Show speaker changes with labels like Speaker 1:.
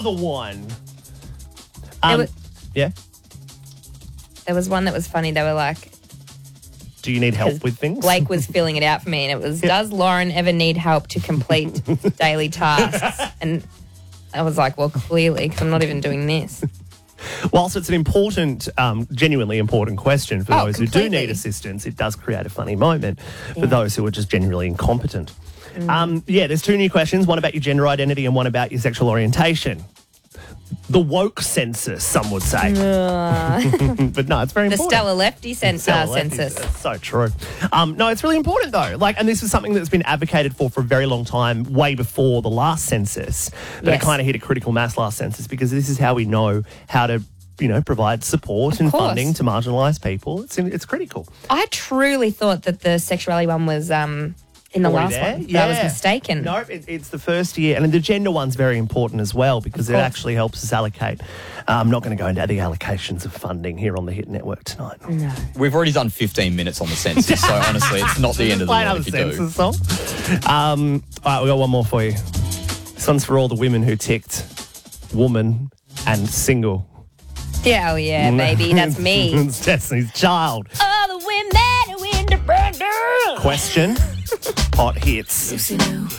Speaker 1: another one. Yeah?
Speaker 2: There was one that was funny. They were like,
Speaker 1: Do you need help with things?
Speaker 2: Blake was filling it out for me, and it was, does Lauren ever need help to complete daily tasks? And I was like, well, clearly, because I'm not even doing this.
Speaker 1: Whilst it's an important, genuinely important question for those who do
Speaker 2: completely.
Speaker 1: need assistance, it does create a funny moment for those who are just genuinely incompetent. There's two new questions, one about your gender identity and one about your sexual orientation. The woke census, some would say. But no, it's very
Speaker 2: The
Speaker 1: important.
Speaker 2: Stella Lefty
Speaker 1: Stella Lefty,
Speaker 2: census.
Speaker 1: that's so true. No, it's really important though. And this is something that's been advocated for a very long time, way before the last census. But it kind of hit a critical mass last census because this is how we know how to, provide support and funding to marginalised people. It's critical.
Speaker 2: I truly thought that the sexuality one was in the last one. But I was mistaken.
Speaker 1: No, it's the first year. And the gender one's very important as well because it actually helps us allocate. I'm not going to go into the allocations of funding here on the Hit Network tonight.
Speaker 2: No.
Speaker 3: We've already done 15 minutes on the census, so honestly, it's not the end of the world if you do.
Speaker 1: Song. All right, we got one more for you. This one's for all the women who ticked woman and single.
Speaker 2: Yeah, oh yeah, baby, that's me.
Speaker 1: It's Destiny's Child.
Speaker 2: All the women who independent.
Speaker 1: Question. Hot hits.